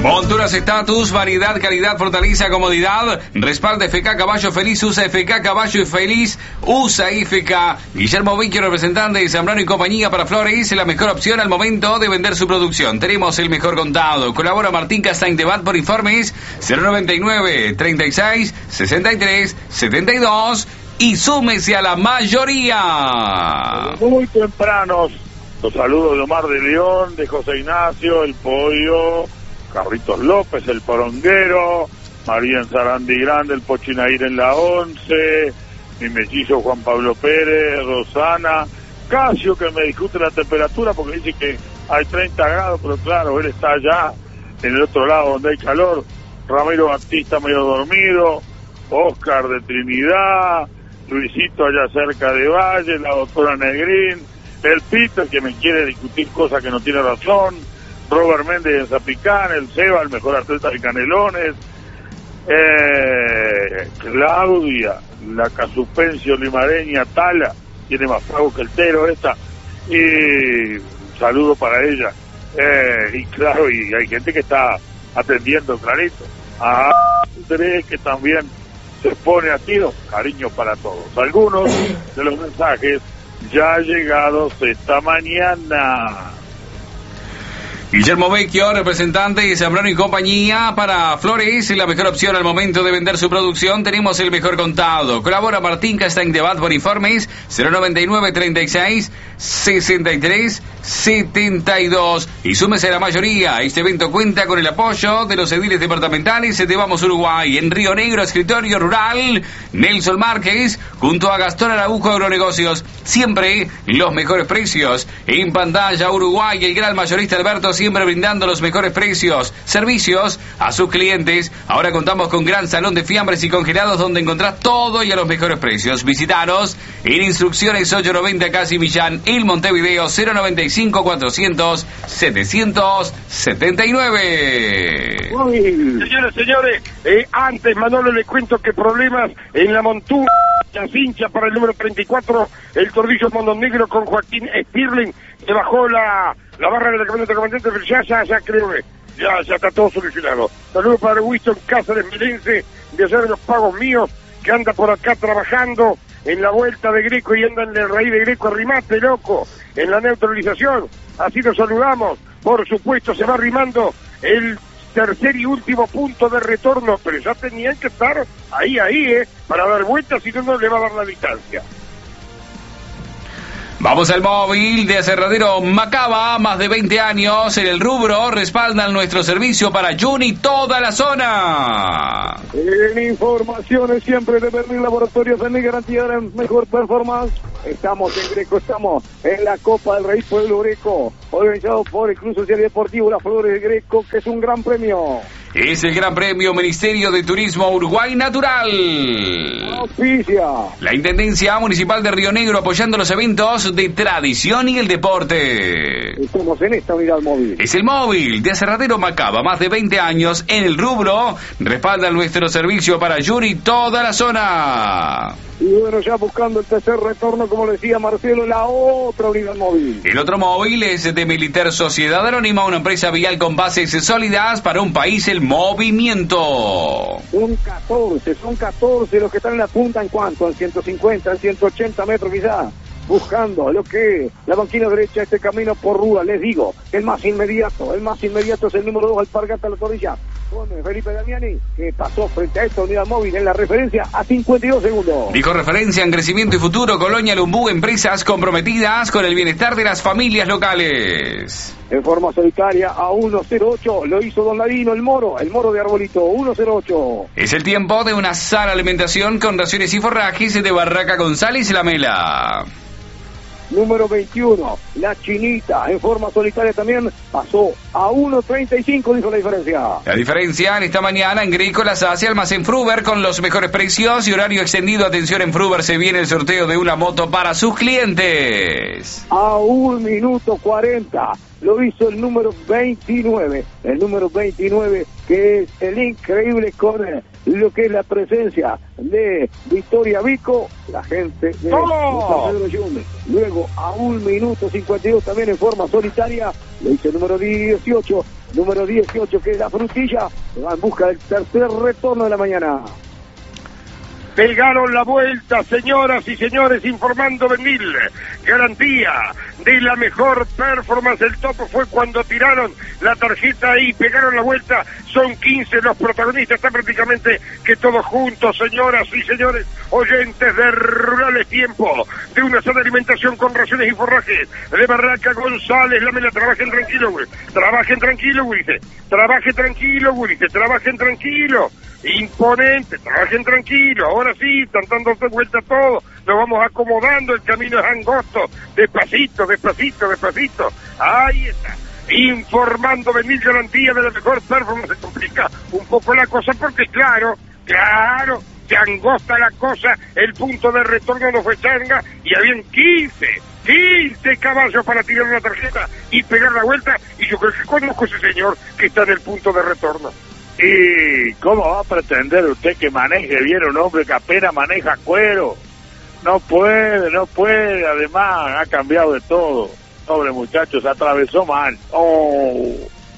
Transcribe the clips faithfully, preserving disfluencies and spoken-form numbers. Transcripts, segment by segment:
Monturas Status, variedad, calidad, fortaleza, comodidad. Respalda F K Caballo Feliz, usa F K Caballo Feliz, usa F K. Guillermo Vecchio, representante de Zambrano y compañía para Flores, la mejor opción al momento de vender su producción. Tenemos el mejor contado. Colabora Martín Castañ de Bat por informes cero noventa y nueve, treinta y seis, sesenta y tres, setenta y dos y súmese a la mayoría. Muy tempranos. Los saludos de Omar de León, de José Ignacio, el Pollo, Carlitos López, el Poronguero, María en Sarandí Grande, el Pochinair en la once, mi mellizo Juan Pablo Pérez, Rosana, Casio, que me discute la temperatura porque dice que hay treinta grados, pero claro, él está allá en el otro lado donde hay calor, Ramiro Batista medio dormido, Oscar de Trinidad, Luisito allá cerca de Valle, la doctora Negrín, el Peter que me quiere discutir cosas que no tiene razón, Robert Méndez en Zapicán, el Seba, el mejor atleta de Canelones, eh, Claudia, la Casupencio limareña, Tala, tiene más pago que el Tero esta, y un saludo para ella, eh, y claro, y hay gente que está atendiendo clarito, a Andrés que también se pone a tiro, cariño para todos. Algunos de los mensajes ya llegados esta mañana. Guillermo Vecchio, representante de Zambrano y compañía para Flores, la mejor opción al momento de vender su producción. Tenemos el mejor contado. Colabora Martín Castañ de Bat por informes cero noventa y nueve, treinta y seis, sesenta y tres, setenta y dos y súmese a la mayoría. Este evento cuenta con el apoyo de los ediles departamentales de Vamos Uruguay. En Río Negro, escritorio rural Nelson Márquez junto a Gastón Araujo Agronegocios. Siempre los mejores precios. En pantalla Uruguay, el gran mayorista Alberto, siempre brindando los mejores precios, servicios a sus clientes. Ahora contamos con gran salón de fiambres y congelados donde encontrás todo y a los mejores precios. Visitanos en Instrucciones ocho noventa Casi Millán, el Montevideo cero noventa y cinco, cuatrocientos, setecientos setenta y nueve. Uy, señores, señores, eh, antes Manolo le cuento que problemas en la montura, la cincha para el número treinta y cuatro, el Tordillo Mondonegro con Joaquín Stirling, se bajó la, la barra del campeonato comandante, pero ya, ya, ya creo que ya, ya está todo solucionado. Saludos para Winston Cáceres Melense, de hacer los pagos míos, que anda por acá trabajando en la vuelta de Greco y anda en el raíz de Greco, arrimate, loco, en la neutralización. Así nos saludamos. Por supuesto, se va arrimando el tercer y último punto de retorno, pero ya tenían que estar ahí, ahí, eh, para dar vueltas, si no, no le va a dar la distancia. Vamos al móvil de Aserradero Macaba, más de veinte años en el rubro, respaldan nuestro servicio para Juni toda la zona. En informaciones siempre de Berlín Laboratorios en garantía de mejor performance. Estamos en Greco, estamos en la Copa del Rey Pueblo Greco, organizado por el Club Social y Deportivo Las Flores de Greco, que es un gran premio. Es el Gran Premio Ministerio de Turismo Uruguay Natural. Auspicia la Intendencia Municipal de Río Negro, apoyando los eventos de tradición y el deporte. Estamos en esta unidad móvil. Es el móvil de Aserradero Macaba, más de veinte años en el rubro, respalda nuestro servicio para Yuri toda la zona. Y bueno, ya buscando el tercer retorno, como le decía Marcelo, la otra unidad móvil. El otro móvil es de Militer Sociedad Anónima, una empresa vial con bases sólidas para un país en movimiento. Son catorce, son catorce los que están en la punta, ¿en cuanto? En ciento cincuenta, en ciento ochenta metros quizás, buscando lo que la banquina derecha, este camino por ruda. Les digo, el más inmediato, el más inmediato es el número dos, Alpargata La Torrilla, con Felipe Damiani, que pasó frente a esta unidad móvil en la referencia a cincuenta y dos segundos. Dijo referencia en crecimiento y futuro, Colonia Lumbú, empresas comprometidas con el bienestar de las familias locales. En forma solitaria a uno cero ocho, lo hizo Don Ladino, el Moro, el Moro de Arbolito, uno cero ocho. Es el tiempo de una sana alimentación con raciones y forrajes de Barraca González y La Mela. Número veintiuno, la Chinita, en forma solitaria también, pasó a uno treinta y cinco, dijo la diferencia. La diferencia en esta mañana en Greco las hace Almacén Fruber con los mejores precios y horario extendido. Atención, en Fruber se viene el sorteo de una moto para sus clientes. A un minuto cuarenta, lo hizo el número veintinueve, el número veintinueve, que es el increíble con lo que es la presencia de Victoria Vico, la gente de Pedro Yunes. Luego a un minuto cincuenta y dos también en forma solitaria lo hizo el número dieciocho, número dieciocho, que es la Frutilla, que va en busca del tercer retorno de la mañana. Pegaron la vuelta, señoras y señores, informando Benil. Garantía de la mejor performance. El topo fue cuando tiraron la tarjeta y pegaron la vuelta. Son quince los protagonistas, están prácticamente que todos juntos, señoras y señores, oyentes de Rurales. Tiempo de una sana alimentación con raciones y forrajes. De Barraca González, la mela, trabajen tranquilo, güey. Trabajen tranquilo, güey, dice. Trabajen tranquilo, güey, dice. Trabajen tranquilo. Imponente, trabajen tranquilo, ahora sí, están dando vuelta todo, nos vamos acomodando, el camino es angosto, despacito, despacito, despacito, ahí está, informando Benil, garantía de la mejor performance. Se complica un poco la cosa porque claro, claro, se angosta la cosa, el punto de retorno no fue changa y habían quince, quince caballos para tirar una tarjeta y pegar la vuelta, y yo creo que conozco a ese señor que está en el punto de retorno. ¿Y cómo va a pretender usted que maneje bien un hombre que apenas maneja cuero? No puede, no puede, además ha cambiado de todo. Pobre muchacho, se atravesó mal. Oh.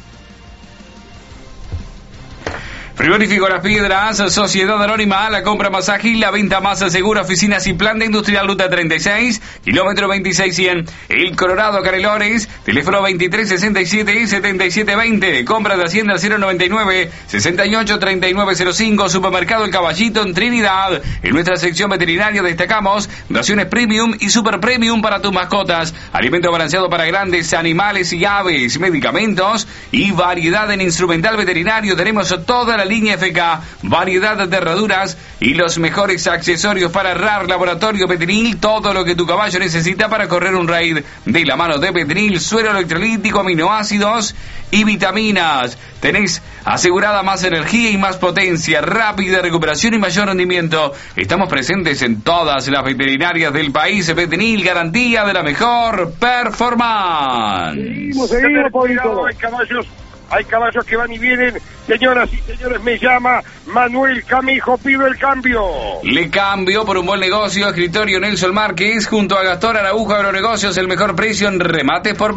Frigorífico Las Piedras, Sociedad Anónima, la compra más ágil, la venta más segura, oficinas y plan de industrial, ruta treinta y seis, kilómetro veintiséis cien, El Colorado, Canelones, teléfono veintitrés sesenta y siete setenta y siete veinte, compra de Hacienda cero noventa y nueve sesenta y ocho treinta y nueve cero cinco, Supermercado El Caballito en Trinidad. En nuestra sección veterinaria destacamos raciones premium y super premium para tus mascotas, alimento balanceado para grandes animales y aves, medicamentos y variedad en instrumental veterinario. Tenemos toda la línea F K, variedad de herraduras y los mejores accesorios para R A R, Laboratorio Petrinil, todo lo que tu caballo necesita para correr un raid, de la mano de Petrinil, suero electrolítico, aminoácidos y vitaminas. Tenés asegurada más energía y más potencia, rápida recuperación y mayor rendimiento. Estamos presentes en todas las veterinarias del país. Petrinil, garantía de la mejor performance. Seguimos, seguimos, Pablito. Hay caballos, hay caballos que van y vienen. Señoras y señores, me llama Manuel Camijo, pido el cambio. Le cambio por un buen negocio. Escritorio Nelson Márquez, junto a Gastón Araujo Agronegocios, el mejor precio en remates por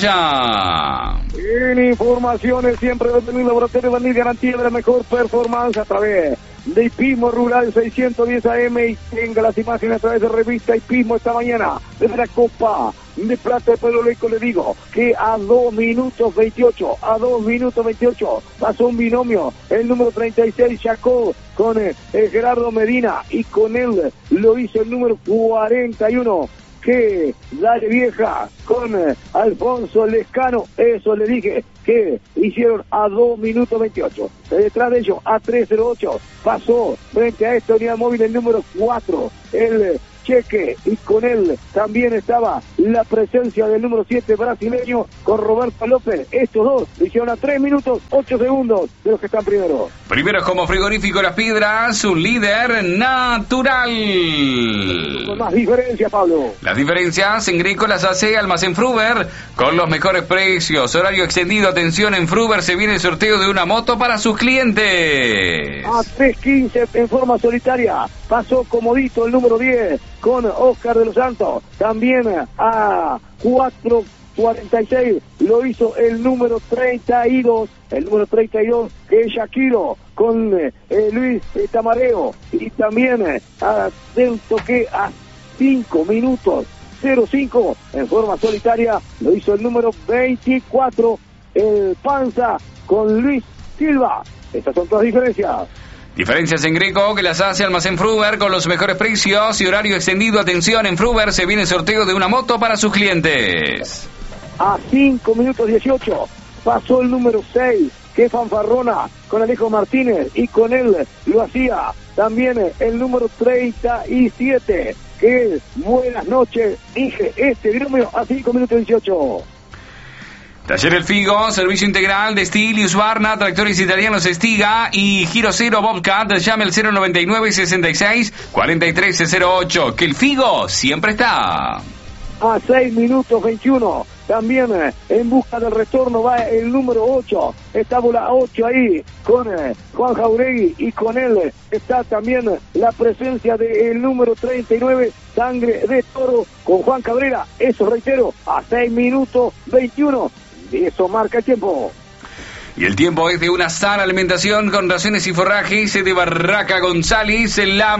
pantalla. En informaciones siempre de Benil, Laboratorio Benil, garantía de la mejor performance a través de Hipismo Rural seiscientos diez A M, y tenga las imágenes a través de revista Hipismo esta mañana desde la Copa de Plata de Pedro Leco. Le digo que a dos minutos veintiocho, a dos minutos veintiocho pasó un binomio, el número treinta y seis Chacó con eh, Gerardo Medina, y con él lo hizo el número cuarenta y uno que Dale Vieja con eh, Alfonso Lescano. Eso le dije que hicieron a dos minutos veintiocho. Detrás de ellos a tres cero ocho pasó frente a esta unidad móvil el número cuatro, el eh, Cheque, y con él también estaba la presencia del número siete brasileño con Roberto López. Estos dos lo hicieron a tres minutos ocho segundos de los que están primero. Primero como Frigorífico Las Piedras, un líder natural. Con más diferencia, Pablo. Las diferencias en Greco las hace Almacén Fruber con los mejores precios. Horario extendido, atención, en Fruber se viene el sorteo de una moto para sus clientes. A tres quince en forma solitaria pasó comodito el número diez con Oscar de los Santos. También a cuatro cuarenta y seis lo hizo el número treinta y dos, el número treinta y dos que es Shakiro con eh, Luis eh, Tamareo. Y también eh, atento que a cinco minutos cero cinco en forma solitaria lo hizo el número veinticuatro, el Panza con Luis Silva. Estas son todas diferencias. Diferencias en Greco que las hace Almacén Fruber con los mejores precios y horario extendido. Atención, en Fruber se viene el sorteo de una moto para sus clientes. A cinco minutos dieciocho pasó el número seis, que es Fanfarrona, con Alejo Martínez, y con él lo hacía también el número treinta y siete, que es Buenas Noches, dije, este binomio a cinco minutos dieciocho. Taller El Figo, servicio integral de Steel y Husqvarna, tractores italianos Estiga y Giro Cero Bobcat. Llame al cero noventa y nueve sesenta y seis cuarenta y tres cero ocho, que El Figo siempre está. A seis minutos veintiuno, también eh, en busca del retorno va el número ocho, está la ocho ahí con eh, Juan Jauregui, y con él eh, está también eh, la presencia del número treinta y nueve, Sangre de Toro, con Juan Cabrera. Eso reitero, a seis minutos veintiuno. Y eso marca el tiempo. Y el tiempo es de una sana alimentación con raciones y forrajes de Barraca González, La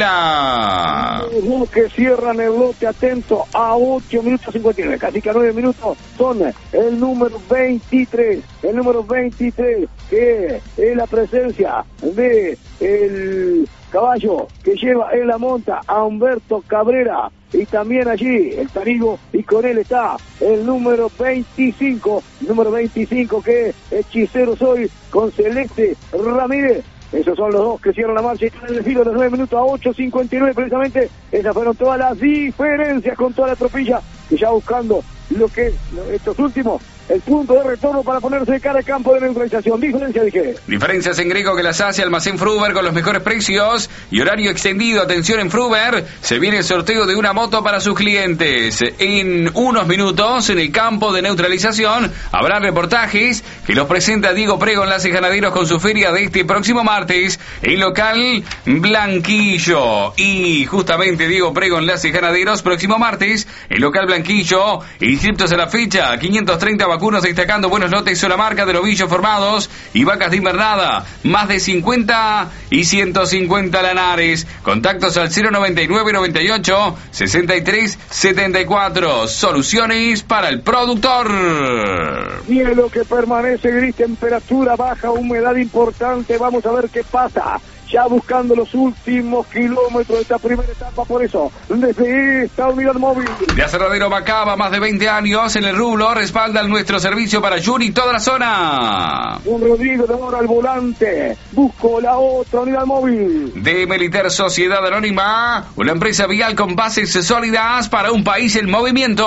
Mela. Los que cierran el lote, atento, a ocho minutos cincuenta y nueve, casi que a nueve minutos, son el número veintitrés, el número veintitrés, que es la presencia de el caballo que lleva en la monta a Humberto Cabrera, y también allí el Tanigo, y con él está el número veinticinco, número veinticinco que es Hechicero Soy, con Celeste Ramírez. Esos son los dos que cierran la marcha y están en el filo de los nueve minutos a ocho cincuenta y nueve precisamente. Esas fueron todas las diferencias con toda la tropilla, que ya buscando lo que es estos últimos, el punto de retorno para ponerse de cara al campo de neutralización. Diferencia, dije. Diferencias en griego que las hace Almacén Fruber con los mejores precios y horario extendido. Atención, en Fruber se viene el sorteo de una moto para sus clientes. En unos minutos, en el campo de neutralización, habrá reportajes que los presenta Diego Prego, Enlaces Ganaderos, con su feria de este próximo martes en local Blanquillo. Y justamente Diego Prego, Enlaces Ganaderos, próximo martes en local Blanquillo. Inscriptos a la fecha, quinientos treinta vacunos, destacando buenos lotes, sola marca de novillos formados y vacas de invernada, más de cincuenta y ciento cincuenta lanares. Contactos al cero noventa y nueve noventa y ocho sesenta y tres setenta y cuatro. Soluciones para el productor. Cielo que permanece gris, temperatura baja, humedad importante. Vamos a ver qué pasa. Ya buscando los últimos kilómetros de esta primera etapa, por eso, desde esta unidad móvil. De Aserradero Macaba, más de veinte años en el rublo, respaldan nuestro servicio para Yuri y toda la zona. Un Rodrigo de ahora al volante, busco la otra unidad móvil. De Meliter Sociedad Anónima, una empresa vial con bases sólidas para un país en movimiento.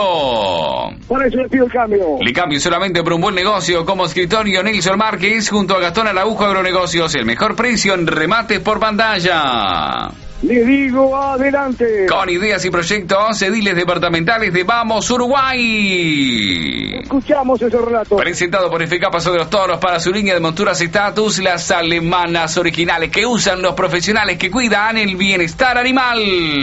Por eso le pido el cambio. Le cambio solamente por un buen negocio, como escritorio Nelson Márquez, junto a Gastón Araujo Agronegocios, el mejor precio en remate por pantalla. Le digo adelante. Con ideas y proyectos, ediles departamentales de Vamos Uruguay. Escuchamos ese relato. Presentado por F K Paso de los Toros para su línea de monturas Status, las alemanas originales que usan los profesionales que cuidan el bienestar animal.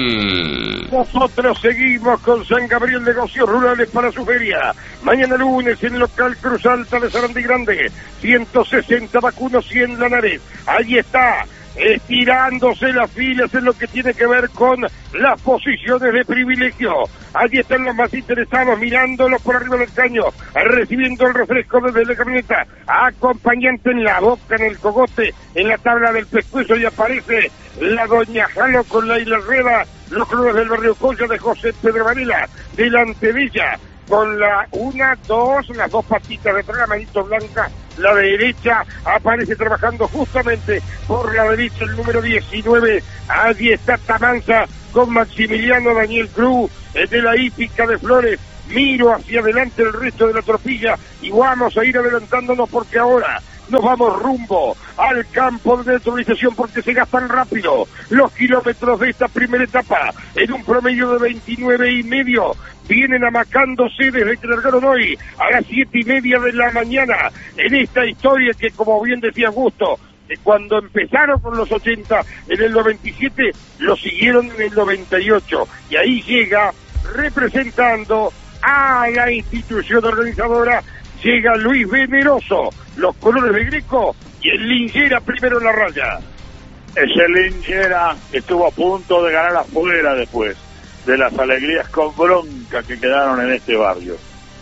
Nosotros seguimos con San Gabriel Negocios Rurales para su feria. Mañana lunes en el local Cruz Alta de Sarandí Grande. ciento sesenta vacunos, cien lanares. Allí está, estirándose las filas en lo que tiene que ver con las posiciones de privilegio. Allí están los más interesados mirándolos por arriba del caño, recibiendo el refresco desde la camioneta, acompañante en la boca, en el cogote, en la tabla del pescuezo, y aparece la doña Jalo con la Isla Rueda, los clubes del barrio Colla de José Pedro Varela, delante de ella, con la una, dos, las dos patitas detrás, la manito blanca, la derecha, aparece trabajando justamente por la derecha el número diecinueve, allí está Tamanza con Maximiliano Daniel Cruz, de la hípica de Flores. Miro hacia adelante el resto de la tropilla y vamos a ir adelantándonos, porque ahora nos vamos rumbo al campo de neutralización, porque se gastan rápido los kilómetros de esta primera etapa en un promedio de veintinueve y medio. Vienen amacándose desde que largaron hoy a las siete y media de la mañana en esta historia que, como bien decía Augusto, que cuando empezaron con los ochenta en el noventa y siete, lo siguieron en el noventa y ocho, y ahí llega representando a la institución organizadora, llega Luis Veneroso, los colores de Greco, y el Lingera primero en la raya. Ese Lingera estuvo a punto de ganar afuera después de las alegrías con bronca que quedaron en este barrio.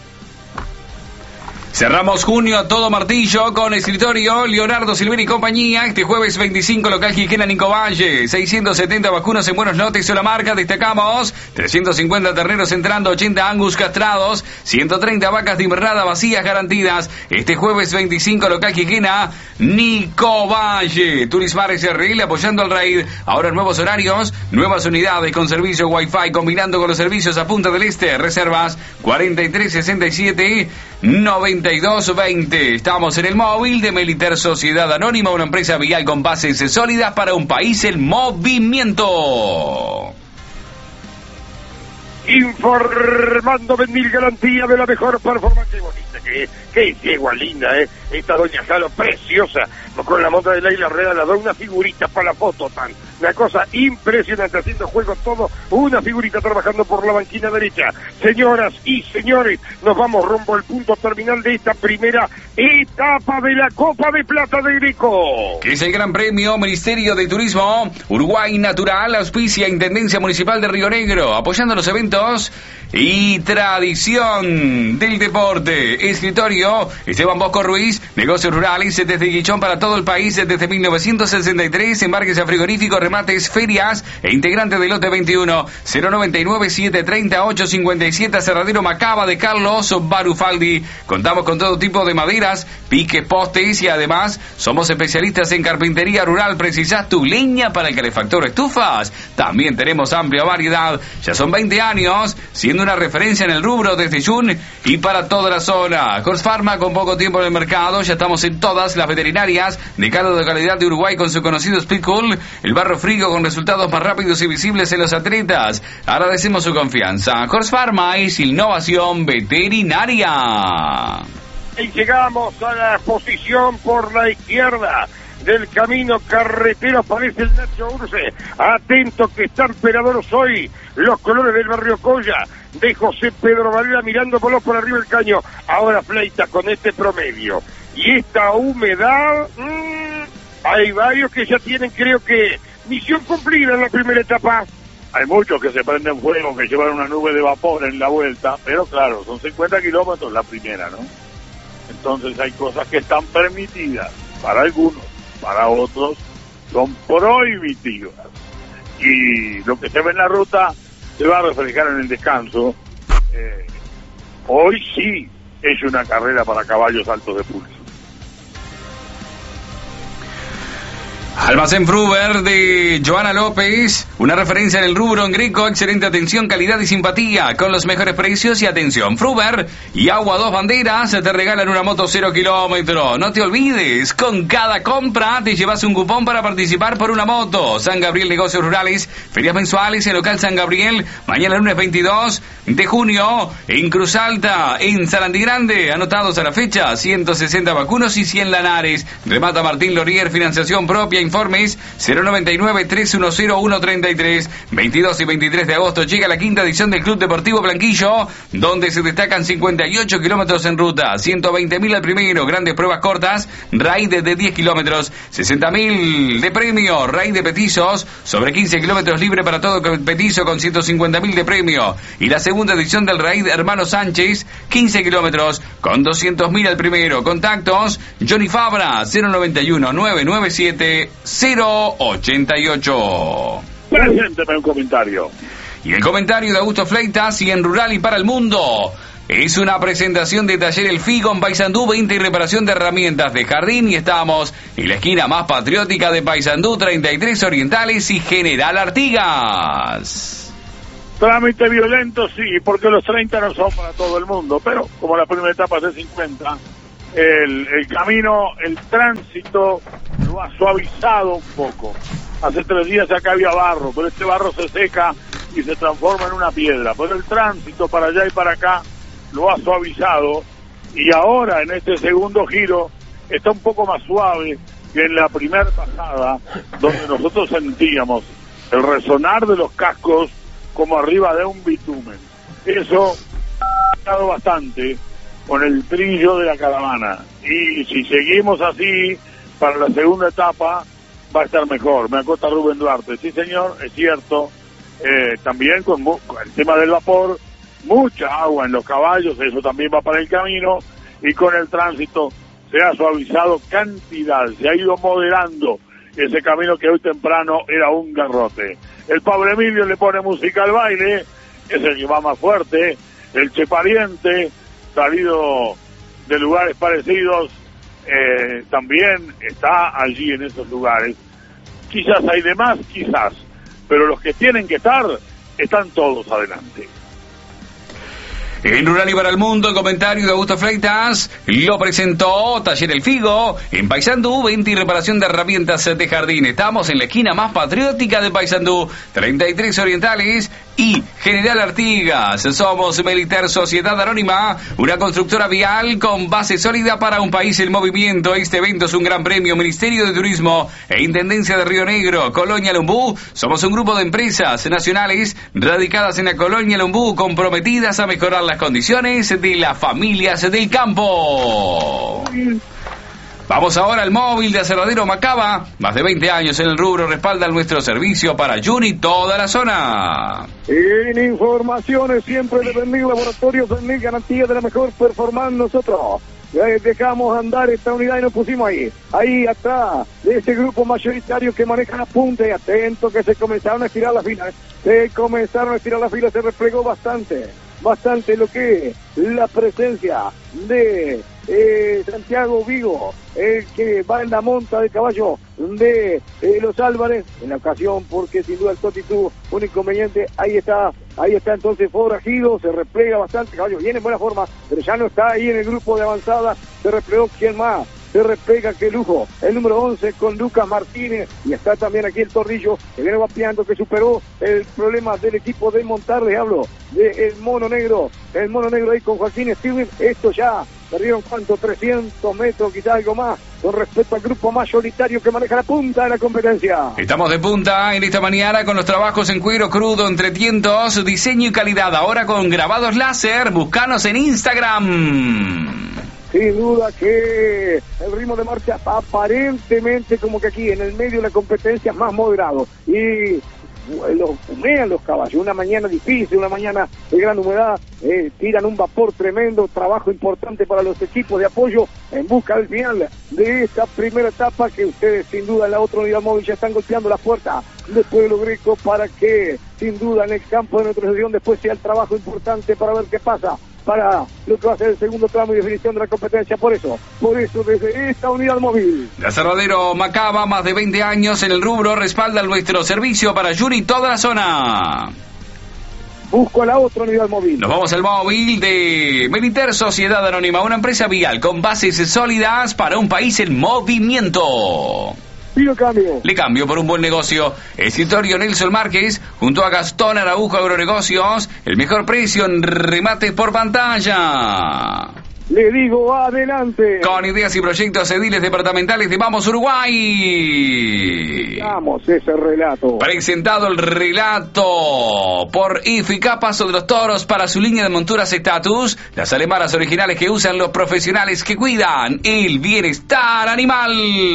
Cerramos junio todo martillo con escritorio Leonardo Silvera y compañía. Este jueves veinticinco, local Quiquena Nico Valle. seiscientos setenta vacunos en buenos lotes, sola marca. Destacamos trescientos cincuenta terneros entrando, ochenta angus castrados, ciento treinta vacas de invernada vacías garantidas. Este jueves veinticinco, local Quiquena Nico Valle. Turismar S R L apoyando al raid. Ahora nuevos horarios, nuevas unidades con servicio Wi-Fi, combinando con los servicios a Punta del Este. Reservas cuarenta y tres sesenta y siete noventa y dos veinte. Estamos en el móvil de Meliter Sociedad Anónima, una empresa vial con bases sólidas para un país en movimiento. Informando Vendil, garantía de la mejor performance bonita. qué, qué yegua linda, ¿eh? Esta doña Jalo, preciosa, con la monta de Leila Rueda, le da una figurita para la foto, tan. Una cosa impresionante, haciendo juego todo, una figurita trabajando por la banquina derecha. Señoras y señores, nos vamos rumbo al punto terminal de esta primera etapa de la Copa de Plata de Greco. Que es el Gran Premio Ministerio de Turismo Uruguay Natural, auspicia Intendencia Municipal de Río Negro, apoyando los eventos y tradición del deporte. Escritorio Esteban Bosco Ruiz, negocios rurales desde Guichón para todo el país desde mil novecientos sesenta y tres, embarques a frigoríficos, remates, ferias e integrante del lote veintiuno, cero noventa y nueve, siete treinta, ocho cincuenta y siete, Cerradero Macaba de Carlos Barufaldi. Contamos con todo tipo de maderas, piques, postes y además somos especialistas en carpintería rural. ¿Precisas tu leña para el calefactor o estufas? También tenemos amplia variedad. Ya son veinte años siendo una referencia en el rubro desde Jun y para toda la zona. Horse Pharma, con poco tiempo en el mercado, ya estamos en todas las veterinarias de cada localidad de Uruguay con su conocido Speed Cool, el barro frigo con resultados más rápidos y visibles en los atletas. Agradecemos su confianza. Horse Pharma es innovación veterinaria. Y llegamos a la posición por la izquierda del camino carretero, aparece el Nacho Urce. Atento que está emperador hoy. Los colores del barrio Colla, de José Pedro Varela, mirando por por arriba el caño. Ahora Fleita con este promedio. Y esta humedad, mmm, hay varios que ya tienen, creo que, misión cumplida en la primera etapa. Hay muchos que se prenden fuego, que llevan una nube de vapor en la vuelta, pero claro, son cincuenta kilómetros la primera, ¿no? Entonces hay cosas que están permitidas para algunos, para otros son prohibitivas. Y lo que se ve en la ruta se va a reflejar en el descanso. Eh, hoy sí es una carrera para caballos altos de pulso. Almacén Fruber de Joana López, una referencia en el rubro en Greco, excelente atención, calidad y simpatía, con los mejores precios y atención. Fruber y Agua Dos Banderas te regalan una moto cero kilómetros. No te olvides, con cada compra te llevas un cupón para participar por una moto. San Gabriel Negocios Rurales, ferias mensuales en local San Gabriel, mañana lunes veintidós de junio, en Cruz Alta, en Sarandí Grande, anotados a la fecha, ciento sesenta vacunos y cien lanares. Remata Martín Lorier, financiación propia. Informes cero noventa y nueve, tres uno cero, uno treinta y tres. veintidós y veintitrés de agosto llega la quinta edición del Club Deportivo Blanquillo, donde se destacan cincuenta y ocho kilómetros en ruta, ciento veinte mil al primero, grandes pruebas cortas, raid de diez kilómetros, sesenta mil de premio, raid de petizos, sobre quince kilómetros libre para todo petizo con ciento cincuenta mil de premio. Y la segunda edición del raid Hermano Sánchez, quince kilómetros con doscientos mil al primero. Contactos, Johnny Fabra, cero noventa y uno, nueve nueve siete, cero ochenta y ocho. Presénteme un comentario. Y el comentario de Augusto Fleitas y en Rural y para el Mundo. Es una presentación de Taller El Figo en Paysandú, venta y reparación de herramientas de jardín, y estamos en la esquina más patriótica de Paysandú, treinta y tres Orientales y General Artigas. Trámite violento, sí, porque los treinta no son para todo el mundo, pero como la primera etapa es de cincuenta, el, el camino, el tránsito lo ha suavizado un poco. Hace tres días acá había barro, pero este barro se seca y se transforma en una piedra, pero el tránsito para allá y para acá lo ha suavizado, y ahora en este segundo giro está un poco más suave que en la primera pasada, donde nosotros sentíamos el resonar de los cascos como arriba de un bitumen. Eso ha cambiado bastante con el trillo de la caravana, y si seguimos así para la segunda etapa va a estar mejor. Me acota Rubén Duarte. Sí, señor, es cierto. Eh, también con, con el tema del vapor, mucha agua en los caballos, eso también va para el camino, y con el tránsito se ha suavizado cantidad, se ha ido moderando ese camino que hoy temprano era un garrote. El Pablo Emilio le pone música al baile, es el que va más fuerte. El Che Pariente, salido de lugares parecidos, eh, también está allí en esos lugares. Quizás hay demás, quizás, pero los que tienen que estar, están todos adelante. En Rural y para el Mundo, el comentario de Augusto Freitas lo presentó Taller El Figo en Paysandú, venta y reparación de herramientas de jardín. Estamos en la esquina más patriótica de Paysandú, treinta y tres Orientales y General Artigas. Somos Meliter Sociedad Anónima, una constructora vial con base sólida para un país en movimiento. Este evento es un gran premio. Ministerio de Turismo e Intendencia de Río Negro, Colonia Lumbú. Somos un grupo de empresas nacionales radicadas en la Colonia Lumbú, comprometidas a mejorar las condiciones de las familias del campo. Vamos ahora al móvil de Aserradero Macaba. Más de veinte años en el rubro respaldan nuestro servicio para Juni toda la zona. En informaciones siempre de Bernil Laboratorios, Bernil, garantía de la mejor performance. Nosotros eh, dejamos andar esta unidad y nos pusimos ahí, ahí atrás de ese grupo mayoritario que maneja la punta. Y atento que se comenzaron a estirar las filas, se comenzaron a estirar las filas, se replegó bastante, bastante lo que es la presencia de eh, Santiago Vigo, el que va en la monta de caballo de eh, los Álvarez en la ocasión, porque sin duda el Toti tuvo un inconveniente. Ahí está, ahí está entonces forajido, se replega bastante, caballo viene en buena forma, pero ya no está ahí en el grupo de avanzada. Se replegó, ¿quién más? Se repega, qué lujo, el número once con Lucas Martínez, y está también aquí el Torrillo, que viene vapeando, que superó el problema del equipo de montar. Les hablo del mono negro, el mono negro ahí con Joaquín Steven. Esto ya perdieron cuánto, trescientos metros, quizás algo más, con respecto al grupo mayoritario que maneja la punta de la competencia. Estamos de punta en esta mañana con los trabajos en cuero crudo, entre tientos, diseño y calidad, ahora con grabados láser. Búscanos en Instagram. Sin duda que el ritmo de marcha aparentemente como que aquí en el medio de la competencia es más moderado, y los humean los caballos. Una mañana difícil, una mañana de gran humedad, eh, tiran un vapor tremendo. Trabajo importante para los equipos de apoyo en busca del final de esta primera etapa, que ustedes sin duda en la otra unidad móvil ya están golpeando la puerta del Pueblo Greco para que sin duda en el campo de nuestra región después sea el trabajo importante para ver qué pasa para lo que va a ser el segundo tramo y definición de la competencia. Por eso, por eso desde esta unidad móvil de Aserradero Macaba, más de veinte años en el rubro, respalda nuestro servicio para Juni toda la zona. Busco a la otra unidad móvil. Nos vamos al móvil de Meliter Sociedad Anónima, una empresa vial con bases sólidas para un país en movimiento. Pido cambio. Le cambio por un buen negocio. Escritorio Nelson Márquez, junto a Gastón Araujo Agronegocios, el mejor precio en remates por pantalla. Le digo adelante. Con ideas y proyectos ediles departamentales de Vamos Uruguay. Vamos ese relato. Presentado el relato por I F I C A, Paso de los Toros para su línea de monturas Status, las alemanas originales que usan los profesionales que cuidan el bienestar animal.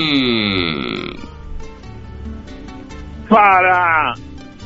Para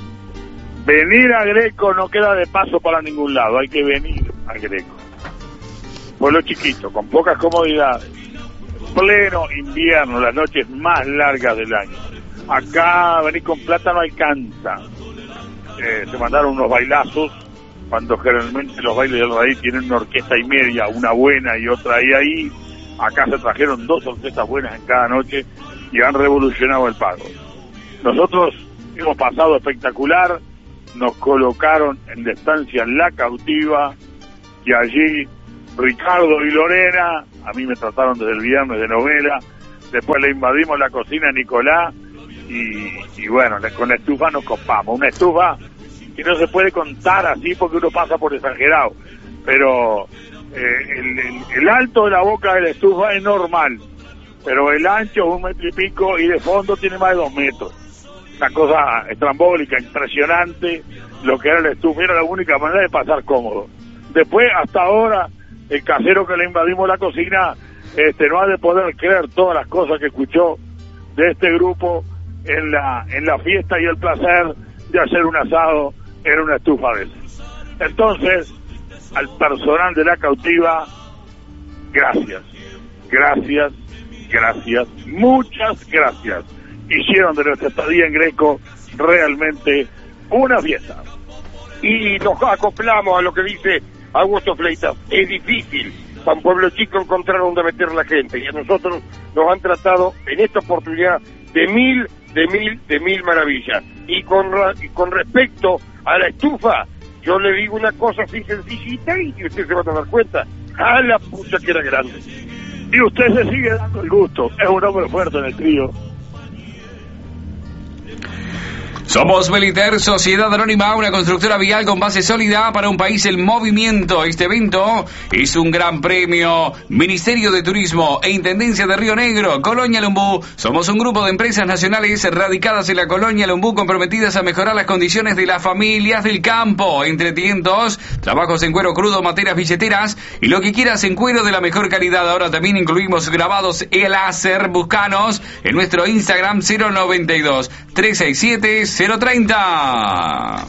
venir a Greco no queda de paso para ningún lado, hay que venir a Greco. Pueblo chiquito, con pocas comodidades, pleno invierno, las noches más largas del año. Acá venir con plata no alcanza. Eh, se mandaron unos bailazos, cuando generalmente los bailes del raíz tienen una orquesta y media, una buena y otra ahí ahí. Acá se trajeron dos orquestas buenas en cada noche y han revolucionado el pago. Nosotros hemos pasado espectacular, nos colocaron en la estancia La Cautiva, y allí Ricardo y Lorena, a mí me trataron desde el viernes de novela, después le invadimos la cocina a Nicolás, y, y bueno, con la estufa nos copamos, una estufa que no se puede contar así porque uno pasa por exagerado, pero eh, el, el, el alto de la boca de la estufa es normal, pero el ancho es un metro y pico y de fondo tiene más de dos metros, una cosa estrambólica, impresionante, lo que era la estufa, era la única manera de pasar cómodo. Después, hasta ahora, el casero que le invadimos la cocina este no ha de poder creer todas las cosas que escuchó de este grupo en la en la fiesta y el placer de hacer un asado en una estufa de esas. Entonces, al personal de La Cautiva, gracias, gracias, gracias, muchas gracias. Hicieron de nuestra estadía en Greco realmente una fiesta. Y nos acoplamos a lo que dice Augusto Fleitas. Es difícil para un pueblo chico encontrar donde meter la gente, y a nosotros nos han tratado en esta oportunidad de mil, de mil, de mil maravillas. Y con, y con respecto a la estufa, yo le digo una cosa así sencillita y usted se va a dar cuenta. A la pucha que era grande. Y usted se sigue dando el gusto, es un hombre fuerte en el trío. Somos Beliter, Sociedad Anónima, una constructora vial con base sólida para un país en movimiento. Este evento es un gran premio. Ministerio de Turismo e Intendencia de Río Negro, Colonia Lumbú. Somos un grupo de empresas nacionales radicadas en la Colonia Lumbú, comprometidas a mejorar las condiciones de las familias del campo. Entre tientos, trabajos en cuero crudo, materas billeteras y lo que quieras en cuero de la mejor calidad. Ahora también incluimos grabados e láser. Buscanos en nuestro Instagram cero noventa y dos, trescientos sesenta y siete, cero treinta.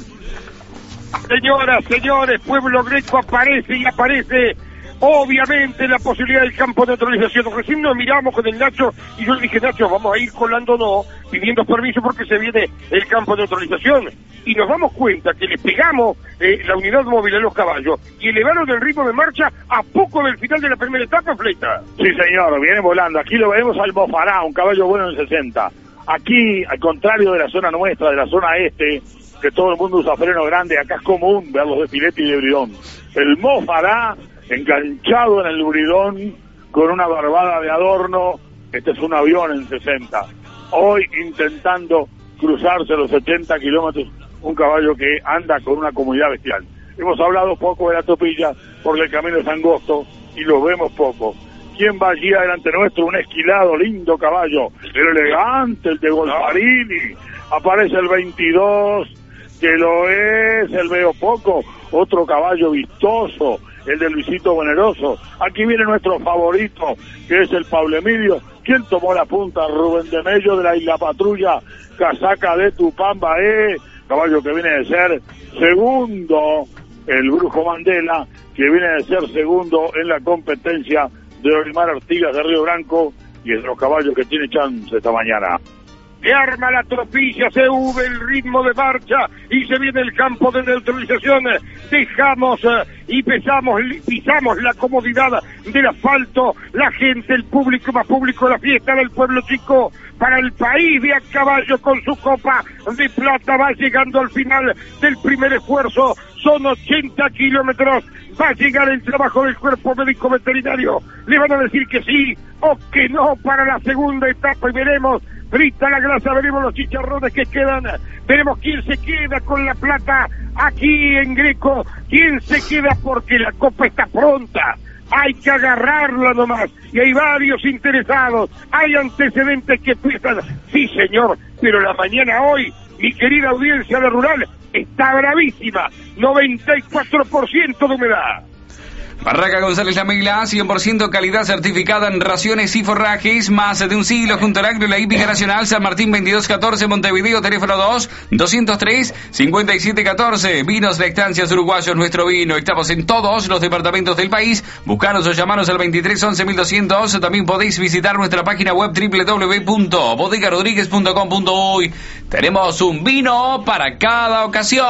Señoras, señores, Pueblo Greco aparece y aparece obviamente la posibilidad del campo de neutralización. Recién nos miramos con el Nacho y yo le dije, Nacho, vamos a ir colándonos, pidiendo permiso porque se viene el campo de neutralización. Y nos damos cuenta que le pegamos eh, la unidad móvil a los caballos y elevaron el ritmo de marcha a poco del final de la primera etapa, Fleta. Sí, señor, viene volando. Aquí lo vemos al Mofará, un caballo bueno en sesenta. Aquí, al contrario de la zona nuestra, de la zona este, que todo el mundo usa freno grande, acá es común verlos de filete y de bridón. El Mofará, enganchado en el bridón, con una barbada de adorno, este es un avión en sesenta. Hoy intentando cruzarse los setenta kilómetros, un caballo que anda con una comodidad bestial. Hemos hablado poco de la tropilla, porque el camino es angosto y lo vemos poco. ¿Quién va allí adelante nuestro? Un esquilado, lindo caballo, pero elegante, el de Golfarini. Aparece el veintidós, que lo es, el veo poco, otro caballo vistoso, el de Luisito Veneroso. Aquí viene nuestro favorito, que es el Pablo Emilio. ¿Quién tomó la punta? Rubén de Mello de la Isla Patrulla, casaca de Tupamba, eh, caballo que viene de ser segundo, el Brujo Mandela, que viene de ser segundo en la competencia de Olimar Artigas de Río Branco, y es de los caballos que tiene chance esta mañana. Se arma la tropilla, se sube el ritmo de marcha y se viene el campo de neutralización. Dejamos eh, y pisamos, pisamos la comodidad del asfalto, la gente, el público más público, la fiesta del pueblo chico para el país de a caballo con su copa de plata. Va llegando al final del primer esfuerzo, son ochenta kilómetros, va a llegar el trabajo del cuerpo médico veterinario. Le van a decir que sí o que no para la segunda etapa y veremos. Frita la grasa, veremos los chicharrones que quedan, veremos quién se queda con la plata aquí en Greco, quién se queda porque la copa está pronta, hay que agarrarla nomás, y hay varios interesados, hay antecedentes que pesan, sí señor, pero la mañana hoy, mi querida audiencia de Rural, está bravísima, noventa y cuatro por ciento de humedad. Barraca González La Mela, cien por ciento calidad certificada en raciones y forrajes, más de un siglo junto al Agro y la Hípica Nacional, San Martín veintidós catorce, Montevideo, teléfono dos, doscientos tres, cincuenta y siete catorce. Vinos de Estancias Uruguayos, nuestro vino. Estamos en todos los departamentos del país. Buscanos o llamanos al veintitrés once mil doscientos. También podéis visitar nuestra página web doble u doble u doble u punto bodega rodríguez punto com punto uy. Tenemos un vino para cada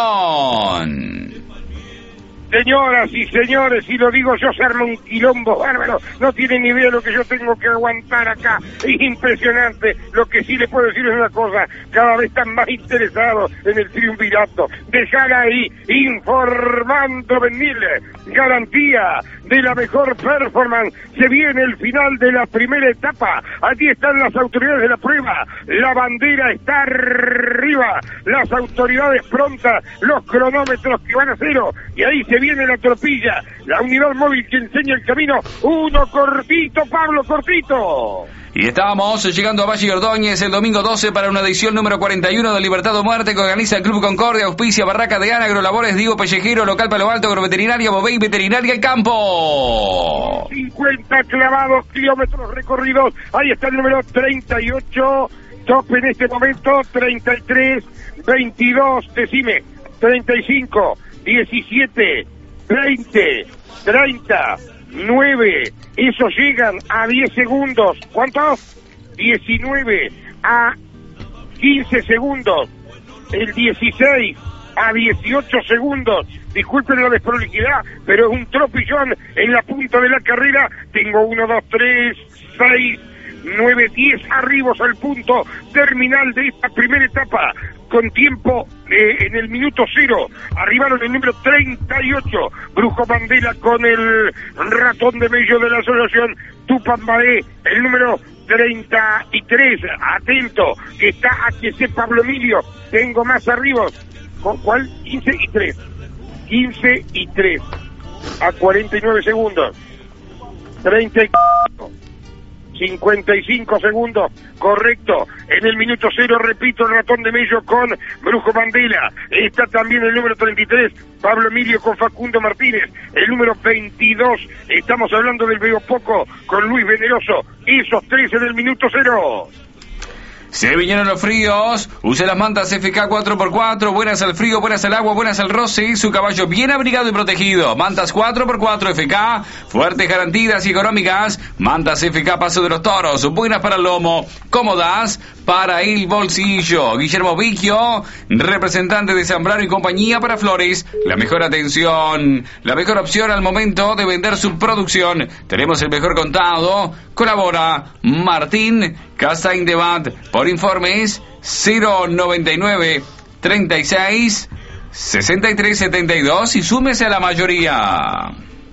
ocasión. Señoras y señores, si lo digo yo, se arma un quilombo bárbaro. No tienen ni idea de lo que yo tengo que aguantar acá. Es impresionante. Lo que sí les puedo decir es una cosa. Cada vez están más interesados en el triunvirato. Dejar ahí informando venir. Garantía de la mejor performance. Se viene el final de la primera etapa. Allí están las autoridades de la prueba. La bandera está arriba. Las autoridades prontas. Los cronómetros que van a cero. Y ahí se viene la tropilla, la unidad móvil que enseña el camino, uno cortito, Pablo, cortito. Y estamos llegando a Valle Ordóñez el domingo doce para una edición número cuarenta y uno de Libertad o Muerte que organiza el Club Concordia, auspicia Barraca de Ana, Agrolabores, Diego Pellejero, Local Palo Alto, Agroveterinaria, Bovey, Veterinaria El Campo. cincuenta clavados, kilómetros recorridos, ahí está el número treinta y ocho, top en este momento, treinta y tres, veintidós, decime, treinta y cinco, diecisiete, veinte, treinta, nueve, esos llegan a diez segundos. ¿Cuántos? diecinueve a quince segundos. El dieciséis a dieciocho segundos. Disculpen la desprolijidad, pero es un tropillón en la punta de la carrera. Tengo uno, dos, tres, seis, nueve, diez arribos al punto terminal de esta primera etapa. Con tiempo eh, en el minuto cero, arribaron el número treinta y ocho, Brujo Mandela con el ratón de medio de la asociación Tupambaé, el número treinta y tres, atento, que está A T C Pablo Emilio, tengo más arriba, ¿con cuál? quince y tres, quince y tres, a cuarenta y nueve segundos, treinta y cuatro, cincuenta y cinco segundos, correcto, en el minuto cero, repito, el ratón de Mello con Brujo Mandela, está también el número treinta y tres, Pablo Emilio con Facundo Martínez, el número veintidós, estamos hablando del Veo Poco con Luis Veneroso, esos tres en el minuto cero. Se vinieron los fríos, use las mantas F K cuatro por cuatro, buenas al frío, buenas al agua, buenas al roce, su caballo bien abrigado y protegido. Mantas cuatro por cuatro F K, fuertes, garantidas y económicas. Mantas F K Paso de los Toros, buenas para el lomo, cómodas para el bolsillo. Guillermo Vicchio, representante de Zambrano y compañía para Flores. La mejor atención, la mejor opción al momento de vender su producción. Tenemos el mejor contado. Colabora Martín Castaing de Bat. Por informes cero noventa y nueve treinta y seis sesenta y tres setenta y dos y súmese a la mayoría.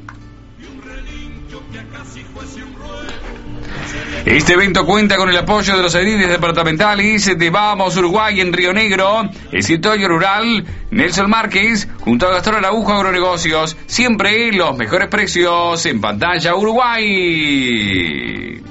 Este evento cuenta con el apoyo de los ediles departamentales de Vamos Uruguay en Río Negro, Escritorio Rural, Nelson Márquez, junto a Gastón Araujo Agronegocios. Siempre los mejores precios en Pantalla Uruguay.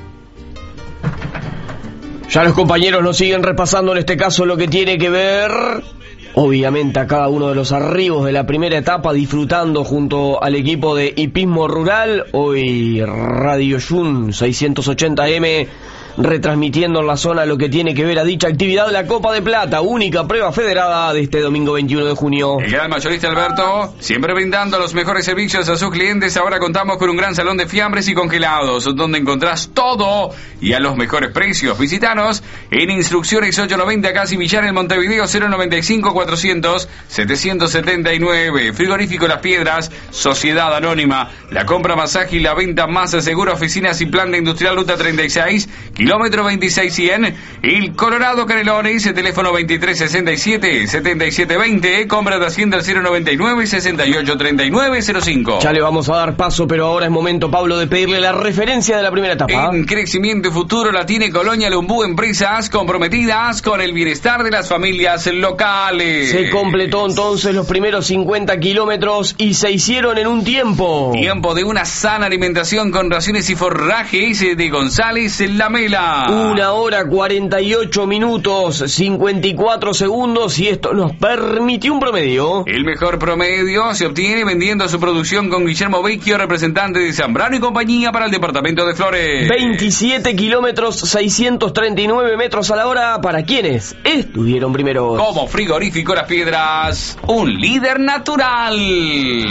Ya los compañeros nos siguen repasando en este caso lo que tiene que ver, obviamente, a cada uno de los arribos de la primera etapa, disfrutando junto al equipo de Hipismo Rural. Hoy Radio Yun seiscientos ochenta M retransmitiendo en la zona lo que tiene que ver a dicha actividad, la Copa de Plata, única prueba federada de este domingo veintiuno de junio. El gran mayorista Alberto, siempre brindando los mejores servicios a sus clientes. Ahora contamos con un gran salón de fiambres y congelados, donde encontrás todo y a los mejores precios. Visítanos en Instrucciones ocho noventa, Casi Villar, en Montevideo, cero noventa y cinco cuatrocientos setecientos setenta y nueve. Frigorífico Las Piedras, Sociedad Anónima, la compra más ágil, la venta más segura, oficinas y planta industrial, ruta treinta y seis, kilómetro veintiséis cien, el Colorado Canelones, teléfono veintitrés sesenta y siete setenta y siete veinte, compra de Hacienda al cero noventa y nueve sesenta y ocho treinta y nueve cero cinco. Ya le vamos a dar paso, pero ahora es momento, Pablo, de pedirle la referencia de la primera etapa. En crecimiento futuro la tiene Colonia Lumbú, empresas comprometidas con el bienestar de las familias locales. Se completó entonces los primeros cincuenta kilómetros y se hicieron en un tiempo. Tiempo de una sana alimentación con raciones y forrajes de González Lamela. Una hora cuarenta y ocho minutos cincuenta y cuatro segundos, y esto nos permitió un promedio. El mejor promedio se obtiene vendiendo su producción con Guillermo Vicchio, representante de Zambrano y compañía para el departamento de Flores. veintisiete kilómetros seiscientos treinta y nueve metros a la hora para quienes estuvieron primeros. Como Frigorífico Las Piedras, un líder natural.